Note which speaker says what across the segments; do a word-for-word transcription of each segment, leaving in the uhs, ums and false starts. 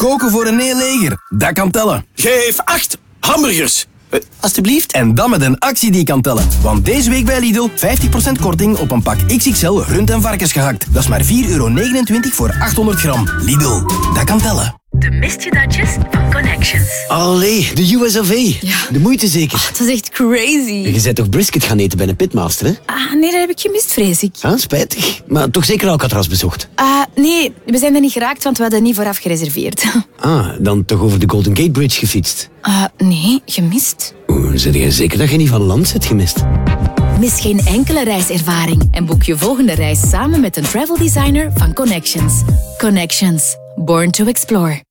Speaker 1: Koken voor een heel leger. Dat kan tellen.
Speaker 2: Geef acht hamburgers. Uh, alsjeblieft.
Speaker 1: En dan met een actie die kan tellen. Want deze week bij Lidl vijftig procent korting op een pak X X L rund- en varkensgehakt. Dat is maar vier euro negenentwintig voor achthonderd gram. Lidl, dat kan tellen.
Speaker 3: De mist je datjes van Connections.
Speaker 4: Allee, de U S of A.
Speaker 5: Ja.
Speaker 4: De moeite zeker.
Speaker 5: Oh, dat is echt crazy.
Speaker 4: Je bent toch brisket gaan eten bij een pitmaster, hè?
Speaker 5: Ah, nee, dat heb ik gemist, vrees ik.
Speaker 4: Ah, spijtig. Maar toch zeker Alcatraz bezocht?
Speaker 5: Ah, nee, we zijn er niet geraakt, want we hadden niet vooraf gereserveerd.
Speaker 4: Ah, dan toch over de Golden Gate Bridge gefietst?
Speaker 5: Ah, nee, gemist.
Speaker 4: Oeh, zeg jij zeker dat je niet van land zit gemist?
Speaker 3: Mis geen enkele reiservaring en boek je volgende reis samen met een travel designer van Connections. Connections. Born to explore.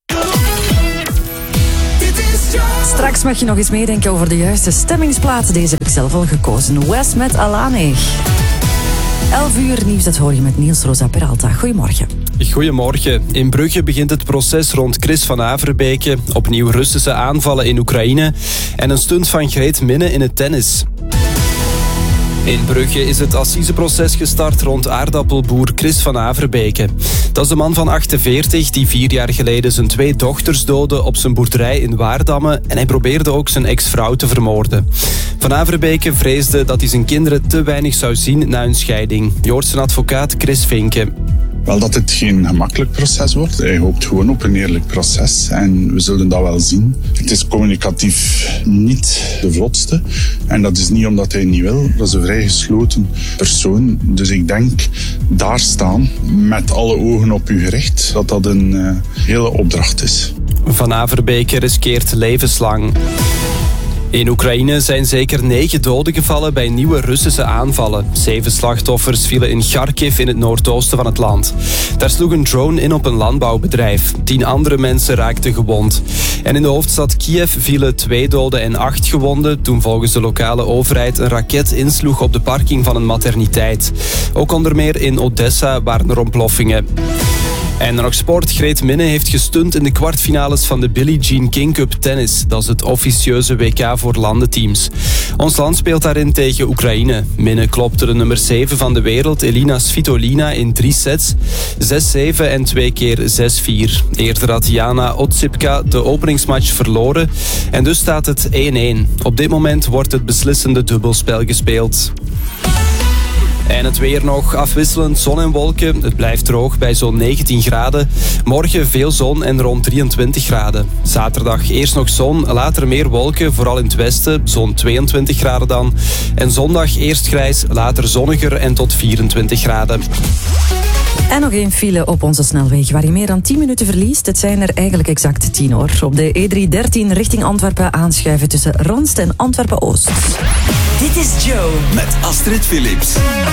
Speaker 6: Straks mag je nog eens meedenken over de juiste stemmingsplaat. Deze heb ik zelf al gekozen. West met Alane. elf uur nieuws, dat hoor je met Niels Rosa Peralta. Goedemorgen.
Speaker 7: Goedemorgen. In Brugge begint het proces rond Chris van Averbeke. Opnieuw Russische aanvallen in Oekraïne. En een stunt van Greet Minne in het tennis. In Brugge is het assiseproces gestart rond aardappelboer Chris van Averbeke. Dat is de man van achtenveertig die vier jaar geleden zijn twee dochters doodde op zijn boerderij in Waardamme en hij probeerde ook zijn ex-vrouw te vermoorden. Van Averbeke vreesde dat hij zijn kinderen te weinig zou zien na hun scheiding. Je hoort zijn advocaat Chris Vinken.
Speaker 8: Wel dat het geen gemakkelijk proces wordt. Hij hoopt gewoon op een eerlijk proces en we zullen dat wel zien. Het is communicatief niet de vlotste en dat is niet omdat hij niet wil. Dat is een vrij gesloten persoon. Dus ik denk daar staan met alle ogen op u gericht dat dat een uh, hele opdracht is.
Speaker 7: Van Averbeke riskeert levenslang. In Oekraïne zijn zeker negen doden gevallen bij nieuwe Russische aanvallen. Zeven slachtoffers vielen in Kharkiv in het noordoosten van het land. Daar sloeg een drone in op een landbouwbedrijf. Tien andere mensen raakten gewond. En in de hoofdstad Kiev vielen twee doden en acht gewonden toen volgens de lokale overheid een raket insloeg op de parking van een materniteit. Ook onder meer in Odessa waren er ontploffingen. En nog sport. Greet Minne heeft gestunt in de kwartfinales van de Billie Jean King Cup tennis. Dat is het officieuze W K voor landenteams. Ons land speelt daarin tegen Oekraïne. Minne klopte de nummer zeven van de wereld, Elina Svitolina, in drie sets. zes zeven en twee keer zes vier. Eerder had Jana Otsipka de openingsmatch verloren. En dus staat het één-één. Op dit moment wordt het beslissende dubbelspel gespeeld. En het weer nog afwisselend, zon en wolken. Het blijft droog bij zo'n negentien graden. Morgen veel zon en rond drieëntwintig graden. Zaterdag eerst nog zon, later meer wolken, vooral in het westen. Zo'n tweeëntwintig graden dan. En zondag eerst grijs, later zonniger en tot vierentwintig graden.
Speaker 6: En nog één file op onze snelweg waar je meer dan tien minuten verliest. Het zijn er eigenlijk exact tien hoor. Op de E driehonderddertien richting Antwerpen aanschuiven tussen Ronst en Antwerpen-Oost.
Speaker 9: Dit is Joe met Astrid Philips.